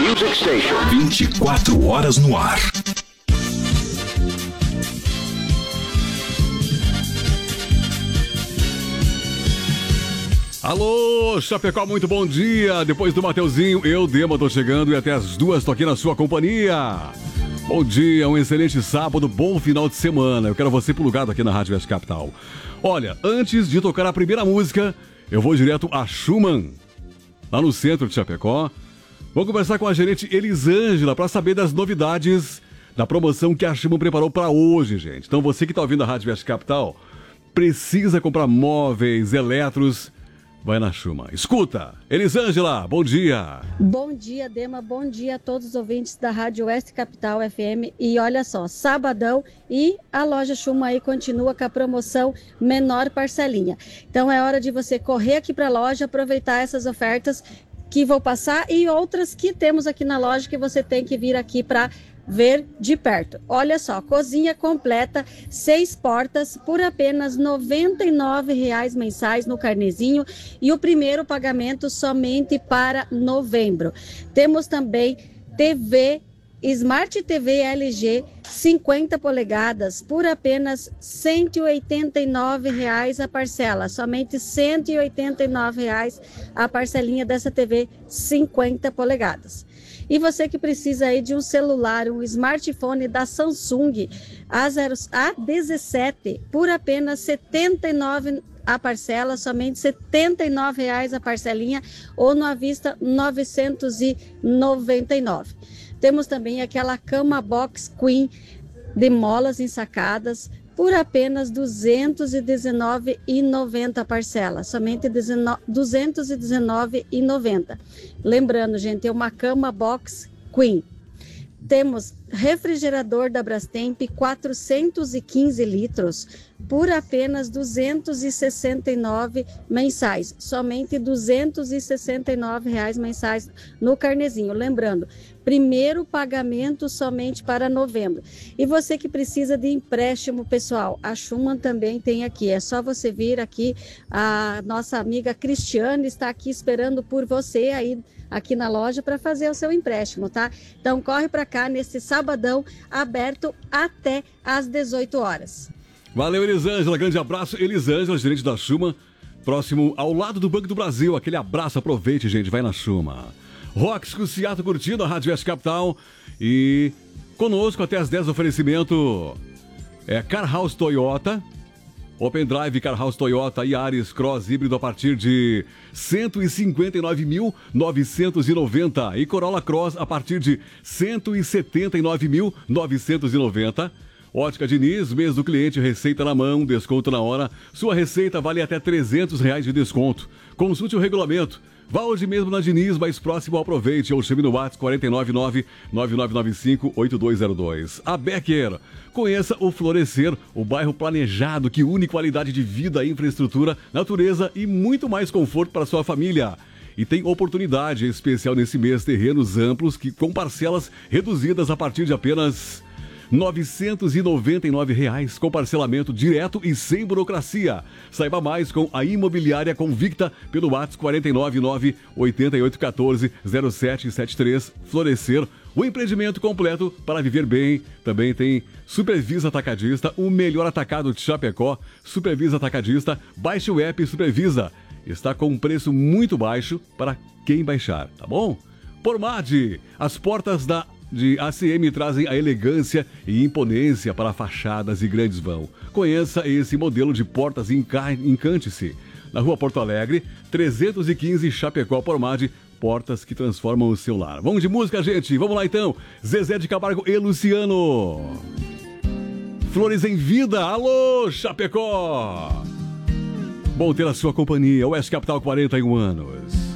Music Station. 24 horas no ar. Alô, Chapecó, muito bom dia. Depois do Mateuzinho, eu, Dema, tô chegando e até as 2 tô aqui na sua companhia. Bom dia, um excelente sábado, bom final de semana. Eu quero você plugado aqui na Rádio West Capital. Olha, antes de tocar a primeira música, eu vou direto a Schumann, lá no centro de Chapecó. Vou conversar com a gerente Elisângela para saber das novidades da promoção que a Schumann preparou para hoje, gente. Então você que tá ouvindo a Rádio West Capital, precisa comprar móveis, eletros, vai na Schumann. Escuta, Elisângela, bom dia. Bom dia, Dema, bom dia a todos os ouvintes da Rádio Oeste Capital FM. E olha só, sabadão e a loja Schumann aí continua com a promoção menor parcelinha. Então é hora de você correr aqui para a loja, aproveitar essas ofertas que vou passar e outras que temos aqui na loja que você tem que vir aqui para ver de perto. Olha só, cozinha completa, 6 portas por apenas R$ 99,00 mensais no carnezinho e o primeiro pagamento somente para novembro. Temos também TV Smart TV LG 50 polegadas por apenas R$ 189,00 a parcela, somente R$ 189,00 a parcelinha dessa TV 50 polegadas. E você que precisa aí de um celular, um smartphone da Samsung A17 por apenas R$ 79,00 a parcela, somente R$ 79,00 a parcelinha ou no à vista R$ 999. Temos também aquela cama box queen de molas ensacadas por apenas R$ 219,90 a parcela, somente R$ 219,90. Lembrando, gente, é uma cama box queen. Temos refrigerador da Brastemp 415 litros por apenas R$ 269 mensais, somente R$ 269,00 mensais no carnezinho. Lembrando, primeiro pagamento somente para novembro. E você que precisa de empréstimo, pessoal, a Schumann também tem aqui. É só você vir aqui, a nossa amiga Cristiane está aqui esperando por você aí aqui na loja para fazer o seu empréstimo, tá? Então corre para cá nesse sabadão, aberto até às 18 horas. Valeu, Elisângela, grande abraço. Elisângela, gerente da Schumann, próximo ao lado do Banco do Brasil. Aquele abraço, aproveite, gente, vai na Schumann. Rox Cruciato curtindo a Rádio West Capital e conosco até às 10 oferecimento Car House Toyota, Open Drive Car House Toyota Yaris Cross híbrido a partir de 159.990 e Corolla Cross a partir de 179.990. Ótica Diniz, mês do cliente, receita na mão, desconto na hora. Sua receita vale até R$ 300 de desconto. Consulte o regulamento. Vá hoje mesmo na Diniz, mais próximo, aproveite ou chame no WhatsApp 499-9995-8202. A Becker. Conheça o Florescer, o bairro planejado que une qualidade de vida, infraestrutura, natureza e muito mais conforto para sua família. E tem oportunidade especial nesse mês, terrenos amplos que com parcelas reduzidas a partir de apenas R$ 999,00 com parcelamento direto e sem burocracia. Saiba mais com a Imobiliária Convicta pelo WhatsApp 499-8814-0773. Florescer, o empreendimento completo para viver bem. Também tem Supervisa Atacadista, o melhor atacado de Chapecó. Supervisa Atacadista, baixe o app Supervisa. Está com um preço muito baixo para quem baixar, tá bom? Pormade, as portas de ACM trazem a elegância e imponência para fachadas e grandes vão. Conheça esse modelo de portas e encante-se. Na Rua Porto Alegre, 315 Chapecó Pormade, portas que transformam o seu lar. Vamos de música, gente? Vamos lá então. Zezé de Camargo e Luciano. Flores em Vida. Alô, Chapecó. Bom ter a sua companhia. Oeste Capital, 41 anos.